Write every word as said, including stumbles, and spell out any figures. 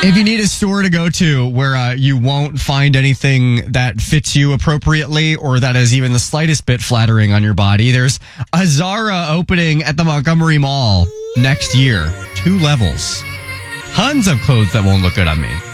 If you need a store to go to where uh, you won't find anything that fits you appropriately or that is even the slightest bit flattering on your body, there's a Zara opening at the Montgomery Mall next year. Two levels. Tons of clothes that won't look good on me.